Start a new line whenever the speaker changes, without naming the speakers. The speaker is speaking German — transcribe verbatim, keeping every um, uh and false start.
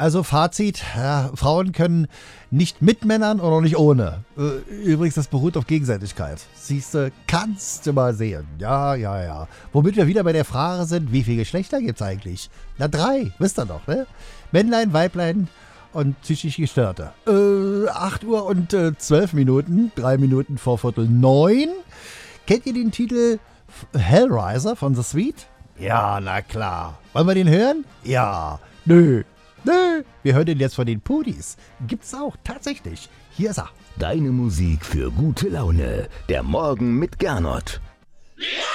Also Fazit, ja, Frauen können nicht mit Männern oder nicht ohne. Übrigens, das beruht auf Gegenseitigkeit. Siehst du, kannst du mal sehen. Ja, ja, ja. Womit wir wieder bei der Frage sind, wie viele Geschlechter gibt es eigentlich? Na, drei, wisst ihr doch, ne? Männlein, Weiblein und psychisch Gestörte. Äh, acht Uhr und äh, zwölf Minuten, drei Minuten vor Viertel neun. Kennt ihr den Titel Hellraiser von The Sweet? Ja, na klar. Wollen wir den hören? Ja. Nö. Nö. Wir hören den jetzt von den Pudis. Gibt's auch, tatsächlich. Hier ist er.
Deine Musik für gute Laune. Der Morgen mit Gernot.